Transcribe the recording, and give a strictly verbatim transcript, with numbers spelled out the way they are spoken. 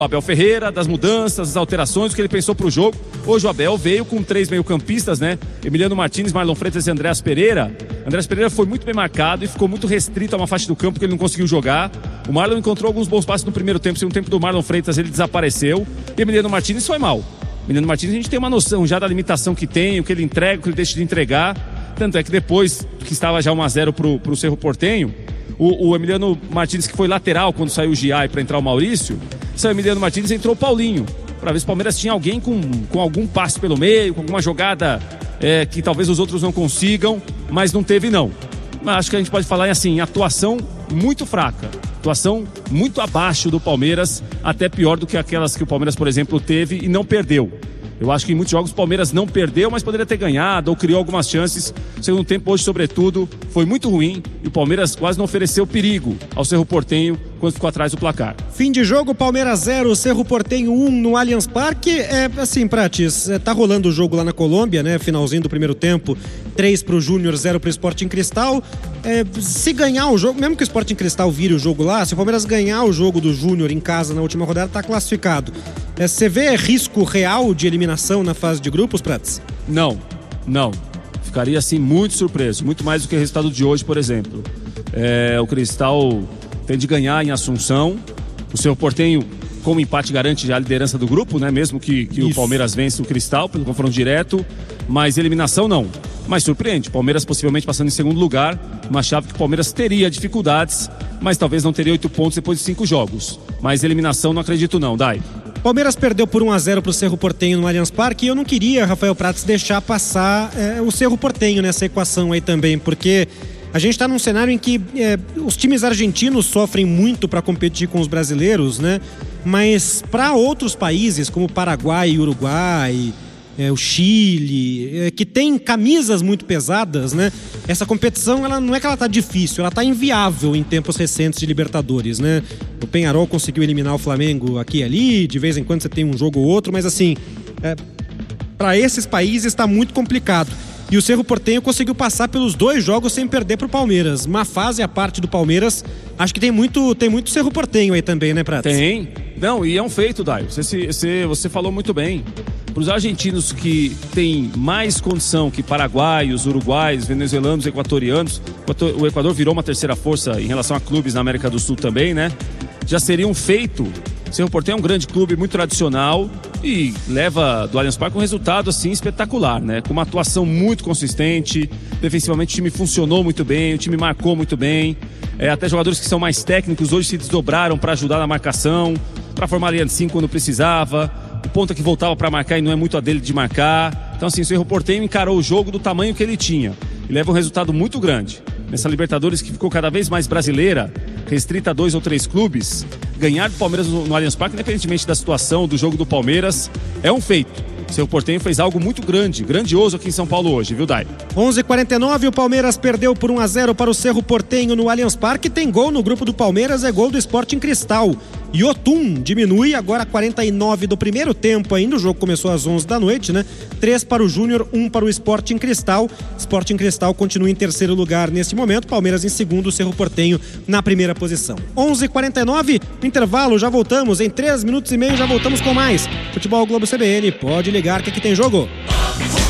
Abel Ferreira, das mudanças, das alterações, o que ele pensou para o jogo. Hoje o Abel veio com três meio-campistas, né? Emiliano Martins, Marlon Freitas e Andreas Pereira. Andreas Pereira foi muito bem marcado e ficou muito restrito a uma faixa do campo que ele não conseguiu jogar. O Marlon encontrou alguns bons passes no primeiro tempo, segundo tempo do Marlon Freitas ele desapareceu. E Emiliano Martins foi mal. Emiliano Martins a gente tem uma noção já da limitação que tem, o que ele entrega, o que ele deixa de entregar. Tanto é que depois que estava já um a zero para o Cerro Porteño, o, o Emiliano Martins, que foi lateral quando saiu o Giai para entrar o Maurício, saiu o Emiliano Martins e entrou o Paulinho, para ver se o Palmeiras tinha alguém com, com algum passe pelo meio, com alguma jogada é, que talvez os outros não consigam, mas não teve não. Mas acho que a gente pode falar assim, atuação muito fraca, atuação muito abaixo do Palmeiras, até pior do que aquelas que o Palmeiras, por exemplo, teve e não perdeu. Eu acho que em muitos jogos o Palmeiras não perdeu, mas poderia ter ganhado ou criou algumas chances. O segundo tempo hoje, sobretudo, foi muito ruim e o Palmeiras quase não ofereceu perigo ao Cerro Porteño quando ficou atrás do placar. Fim de jogo, Palmeiras zero, Cerro Porteño um no Allianz Parque. É assim, Prates, é, tá rolando o jogo lá na Colômbia, né? Finalzinho do primeiro tempo, três pro Júnior, zero pro Sporting Cristal. É, se ganhar o jogo, mesmo que o Sporting Cristal vire o jogo lá, se o Palmeiras ganhar o jogo do Júnior em casa na última rodada, tá classificado. É, você vê risco real de eliminação na fase de grupos, Prates? Não, não. Ficaria assim muito surpreso, muito mais do que o resultado de hoje, por exemplo. É, o Cristal tem de ganhar em Assunção. O Cerro Porteño, como empate, garante já a liderança do grupo, né? Mesmo que, que o Palmeiras vença o Cristal pelo confronto direto, mas eliminação não. Mas surpreende, Palmeiras possivelmente passando em segundo lugar, uma chave que o Palmeiras teria dificuldades, mas talvez não teria oito pontos depois de cinco jogos. Mas eliminação não acredito não, Dai. Palmeiras perdeu por um a zero pro Cerro Porteño no Allianz Parque e eu não queria, Rafael Prates, deixar passar é, o Cerro Porteño nessa equação aí também, porque a gente está num cenário em que é, os times argentinos sofrem muito para competir com os brasileiros, né? Mas para outros países, como Paraguai e Uruguai, é, o Chile, é, que tem camisas muito pesadas, né? Essa competição, ela não é que ela tá difícil, ela tá inviável em tempos recentes de Libertadores, né? O Peñarol conseguiu eliminar o Flamengo aqui e ali, de vez em quando você tem um jogo ou outro, mas assim, é, para esses países está muito complicado. E o Cerro Porteño conseguiu passar pelos dois jogos sem perder pro Palmeiras. Uma fase à parte do Palmeiras. Acho que tem muito, tem muito Cerro Porteño aí também, né, Prates? Tem. Não, e é um feito, Dai. Você, você, você falou muito bem. Para os argentinos que têm mais condição que paraguaios, uruguaios, venezuelanos, equatorianos, o Equador virou uma terceira força em relação a clubes na América do Sul também, né? Já seria um feito. O Cerro Porteño é um grande clube muito tradicional e leva do Allianz Parque um resultado assim espetacular, né? Com uma atuação muito consistente, defensivamente o time funcionou muito bem, o time marcou muito bem, é, até jogadores que são mais técnicos hoje se desdobraram para ajudar na marcação, para formar a linha de cinco quando precisava, o ponta que voltava para marcar e não é muito a dele de marcar. Então assim, o Cerro Porteño encarou o jogo do tamanho que ele tinha e leva um resultado muito grande. Nessa Libertadores que ficou cada vez mais brasileira, restrita a dois ou três clubes, ganhar do Palmeiras no, no Allianz Parque, independentemente da situação, do jogo do Palmeiras, é um feito. O Cerro Porteño fez algo muito grande, grandioso aqui em São Paulo hoje, viu, Dai? onze e quarenta e nove, o Palmeiras perdeu por um a zero para o Cerro Porteño no Allianz Parque. Tem gol no grupo do Palmeiras, é gol do Sporting Cristal. Yotun diminui agora quarenta e nove do primeiro tempo ainda, o jogo começou às onze da noite, né? três para o Júnior, um para o Sporting Cristal. Sporting Cristal continua em terceiro lugar neste momento, Palmeiras em segundo, o Cerro Porteño na primeira posição. onze e quarenta e nove, intervalo, já voltamos, em três minutos e meio já voltamos com mais. Futebol Globo C B N, pode ligar que aqui tem jogo.